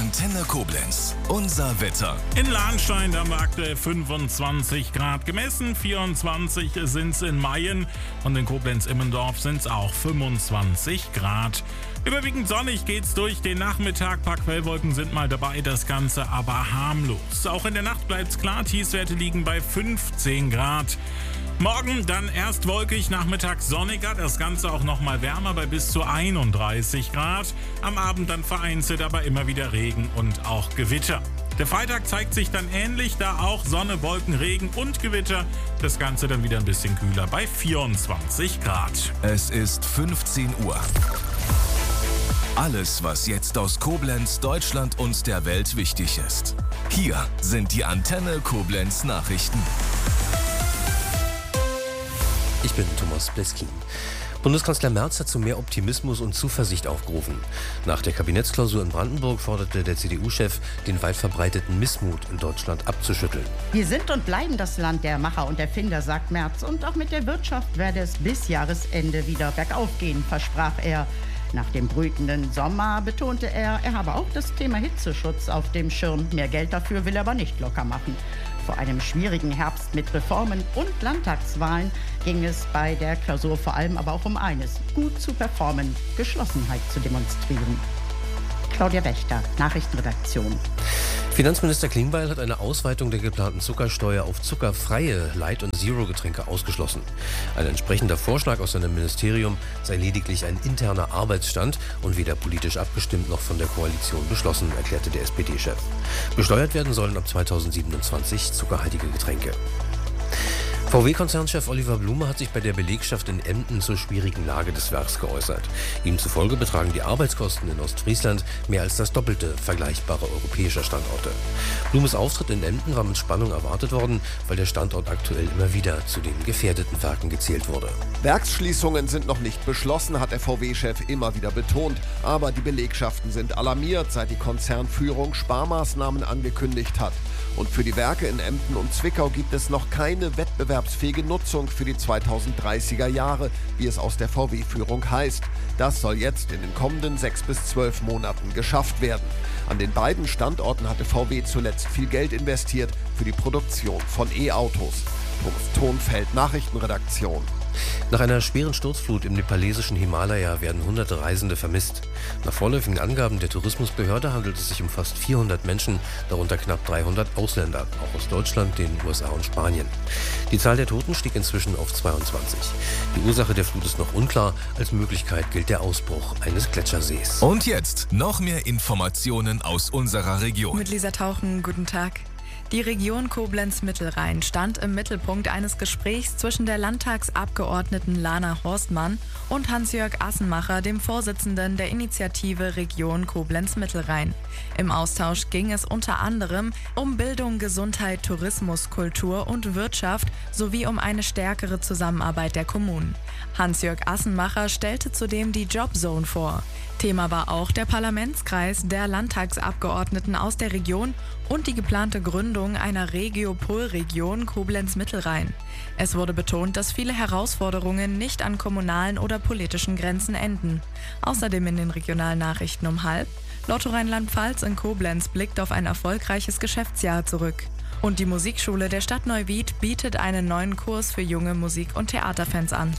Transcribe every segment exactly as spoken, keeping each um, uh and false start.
Antenne Koblenz. Unser Wetter. In Lahnstein haben wir aktuell fünfundzwanzig Grad gemessen, vierundzwanzig sind es in Mayen und in Koblenz-Immendorf sind es auch fünfundzwanzig Grad. Überwiegend sonnig geht's durch den Nachmittag, ein paar Quellwolken sind mal dabei, das Ganze aber harmlos. Auch in der Nacht bleibt's klar, Tiefstwerte liegen bei fünfzehn Grad. Morgen dann erst wolkig, nachmittags sonniger, das Ganze auch nochmal wärmer bei bis zu einunddreißig Grad. Am Abend dann vereinzelt, aber immer wieder Regen und auch Gewitter. Der Freitag zeigt sich dann ähnlich, da auch Sonne, Wolken, Regen und Gewitter. Das Ganze dann wieder ein bisschen kühler bei vierundzwanzig Grad. Es ist fünfzehn Uhr. Alles, was jetzt aus Koblenz, Deutschland und der Welt wichtig ist. Hier sind die Antenne Koblenz Nachrichten. Ich bin Thomas Bleskin. Bundeskanzler Merz hat zu mehr Optimismus und Zuversicht aufgerufen. Nach der Kabinettsklausur in Brandenburg forderte der C D U-Chef, den weit verbreiteten Missmut in Deutschland abzuschütteln. Wir sind und bleiben das Land der Macher und Erfinder, sagt Merz. Und auch mit der Wirtschaft werde es bis Jahresende wieder bergauf gehen, versprach er. Nach dem brütenden Sommer betonte er, er habe auch das Thema Hitzeschutz auf dem Schirm. Mehr Geld dafür will er aber nicht locker machen. Vor einem schwierigen Herbst mit Reformen und Landtagswahlen ging es bei der Klausur vor allem aber auch um eines: gut zu performen, Geschlossenheit zu demonstrieren. Claudia Wächter, Nachrichtenredaktion. Finanzminister Klingbeil hat eine Ausweitung der geplanten Zuckersteuer auf zuckerfreie Light- und Zero-Getränke ausgeschlossen. Ein entsprechender Vorschlag aus seinem Ministerium sei lediglich ein interner Arbeitsstand und weder politisch abgestimmt noch von der Koalition beschlossen, erklärte der S P D-Chef. Besteuert werden sollen ab zweitausendsiebenundzwanzig zuckerhaltige Getränke. V W-Konzernchef Oliver Blume hat sich bei der Belegschaft in Emden zur schwierigen Lage des Werks geäußert. Ihm zufolge betragen die Arbeitskosten in Ostfriesland mehr als das Doppelte vergleichbarer europäischer Standorte. Blumes Auftritt in Emden war mit Spannung erwartet worden, weil der Standort aktuell immer wieder zu den gefährdeten Werken gezählt wurde. Werksschließungen sind noch nicht beschlossen, hat der V W-Chef immer wieder betont. Aber die Belegschaften sind alarmiert, seit die Konzernführung Sparmaßnahmen angekündigt hat. Und für die Werke in Emden und Zwickau gibt es noch keine wettbewerbsfähige Nutzung für die zweitausenddreißiger Jahre, wie es aus der V W-Führung heißt. Das soll jetzt in den kommenden sechs bis zwölf Monaten geschafft werden. An den beiden Standorten hatte V W zuletzt viel Geld investiert für die Produktion von E-Autos. Thomas Thonfeld, Nachrichtenredaktion. Nach einer schweren Sturzflut im nepalesischen Himalaya werden hunderte Reisende vermisst. Nach vorläufigen Angaben der Tourismusbehörde handelt es sich um fast vierhundert Menschen, darunter knapp dreihundert Ausländer, auch aus Deutschland, den U S A und Spanien. Die Zahl der Toten stieg inzwischen auf zweiundzwanzig. Die Ursache der Flut ist noch unklar. Als Möglichkeit gilt der Ausbruch eines Gletschersees. Und jetzt noch mehr Informationen aus unserer Region. Mit Lisa Tauchen, guten Tag. Die Region Koblenz-Mittelrhein stand im Mittelpunkt eines Gesprächs zwischen der Landtagsabgeordneten Lana Horstmann und Hans-Jörg Assenmacher, dem Vorsitzenden der Initiative Region Koblenz-Mittelrhein. Im Austausch ging es unter anderem um Bildung, Gesundheit, Tourismus, Kultur und Wirtschaft sowie um eine stärkere Zusammenarbeit der Kommunen. Hans-Jörg Assenmacher stellte zudem die Jobzone vor. Thema war auch der Parlamentskreis der Landtagsabgeordneten aus der Region und die geplante Gründung einer Regiopol-Region Koblenz-Mittelrhein. Es wurde betont, dass viele Herausforderungen nicht an kommunalen oder politischen Grenzen enden. Außerdem in den regionalen Nachrichten um halb: Lotto Rheinland-Pfalz in Koblenz blickt auf ein erfolgreiches Geschäftsjahr zurück. Und die Musikschule der Stadt Neuwied bietet einen neuen Kurs für junge Musik- und Theaterfans an.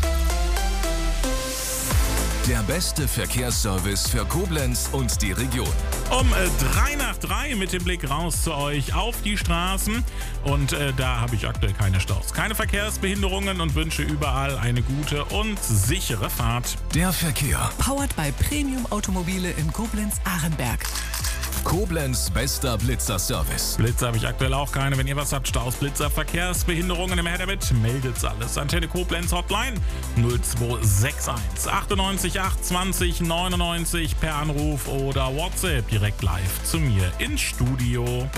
Der beste Verkehrsservice für Koblenz und die Region. Um äh, drei nach drei mit dem Blick raus zu euch auf die Straßen. Und äh, da habe ich aktuell keine Staus, keine Verkehrsbehinderungen und wünsche überall eine gute und sichere Fahrt. Der Verkehr. Powered by Premium Automobile in Koblenz-Ahrenberg. Koblenz bester Blitzer-Service. Blitzer habe ich aktuell auch keine. Wenn ihr was habt, Staus, Blitzer, Verkehrsbehinderungen im Her damit, meldet's alles. Antenne Koblenz Hotline null zwei sechs eins achtundneunzig acht zwanzig neunundneunzig per Anruf oder WhatsApp direkt live zu mir ins Studio.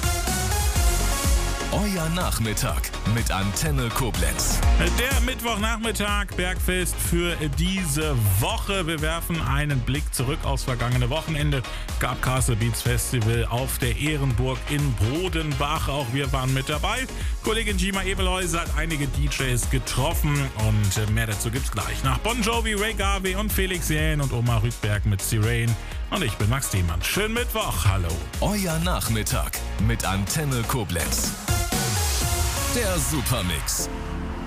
Euer Nachmittag mit Antenne Koblenz. Der Mittwochnachmittag, Bergfest für diese Woche. Wir werfen einen Blick zurück aufs vergangene Wochenende. Gab Castle Beats Festival auf der Ehrenburg in Brodenbach. Auch wir waren mit dabei. Kollegin Gima Ebelhäuser hat einige D Js getroffen und mehr dazu gibt's gleich. Nach Bon Jovi, Ray Garvey und Felix Jähn und Oma Rüdberg mit Sirene Und ich bin Max Diemann. Schönen Mittwoch, hallo. Euer Nachmittag mit Antenne Koblenz. Der Supermix.